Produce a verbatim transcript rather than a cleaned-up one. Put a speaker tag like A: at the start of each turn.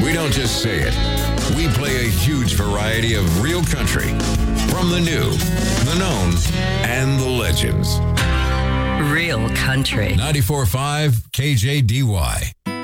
A: We don't just say it. We play a huge variety of real country. From the new, the known, and the legends.
B: Real country.
A: ninety-four point five K J D Y.